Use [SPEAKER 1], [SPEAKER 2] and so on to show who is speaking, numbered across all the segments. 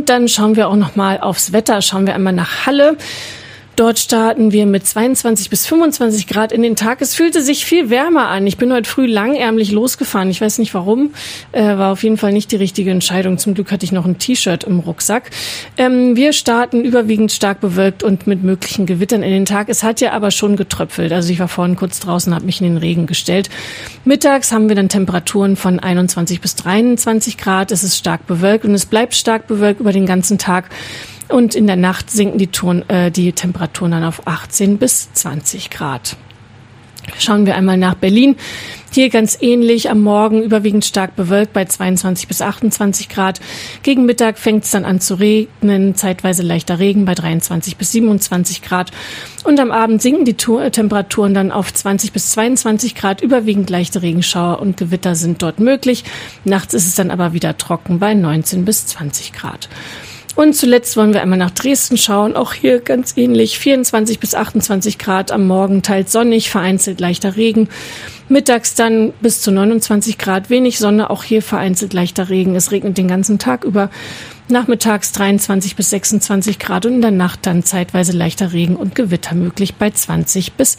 [SPEAKER 1] Und dann schauen wir auch noch mal aufs Wetter. Schauen wir einmal nach Halle. Dort starten wir mit 22 bis 25 Grad in den Tag. Es fühlte sich viel wärmer an. Ich bin heute früh langärmlich losgefahren. Ich weiß nicht warum. War auf jeden Fall nicht die richtige Entscheidung. Zum Glück hatte ich noch ein T-Shirt im Rucksack. Wir starten überwiegend stark bewölkt und mit möglichen Gewittern in den Tag. Es hat ja aber schon getröpfelt. Also ich war vorhin kurz draußen, habe mich in den Regen gestellt. Mittags haben wir dann Temperaturen von 21 bis 23 Grad. Es ist stark bewölkt und es bleibt stark bewölkt über den ganzen Tag. Und in der Nacht sinken die Temperaturen dann auf 18 bis 20 Grad. Schauen wir einmal nach Berlin. Hier ganz ähnlich, am Morgen überwiegend stark bewölkt bei 22 bis 28 Grad. Gegen Mittag fängt es dann an zu regnen, zeitweise leichter Regen bei 23 bis 27 Grad. Und am Abend sinken die Temperaturen dann auf 20 bis 22 Grad. Überwiegend leichte Regenschauer und Gewitter sind dort möglich. Nachts ist es dann aber wieder trocken bei 19 bis 20 Grad. Und zuletzt wollen wir einmal nach Dresden schauen. Auch hier ganz ähnlich, 24 bis 28 Grad am Morgen, teils sonnig, vereinzelt leichter Regen. Mittags dann bis zu 29 Grad, wenig Sonne, auch hier vereinzelt leichter Regen. Es regnet den ganzen Tag über. Nachmittags 23 bis 26 Grad und in der Nacht dann zeitweise leichter Regen und Gewitter möglich bei 20 bis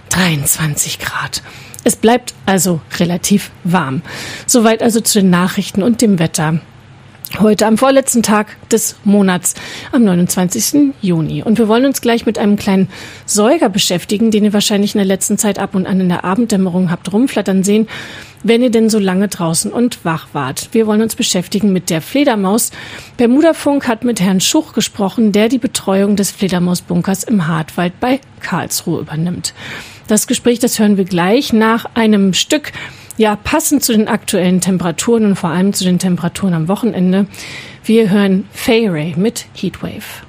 [SPEAKER 1] 23 Grad. Es bleibt also relativ warm. Soweit also zu den Nachrichten und dem Wetter. Heute am vorletzten Tag des Monats, am 29. Juni. Und wir wollen uns gleich mit einem kleinen Säuger beschäftigen, den ihr wahrscheinlich in der letzten Zeit ab und an in der Abenddämmerung habt rumflattern sehen, wenn ihr denn so lange draußen und wach wart. Wir wollen uns beschäftigen mit der Fledermaus. Bermudafunk hat mit Herrn Schuch gesprochen, der die Betreuung des Fledermausbunkers im Hartwald bei Karlsruhe übernimmt. Das Gespräch, das hören wir gleich nach einem Stück, ja, passend zu den aktuellen Temperaturen und vor allem zu den Temperaturen am Wochenende. Wir hören Fay Ray mit Heatwave.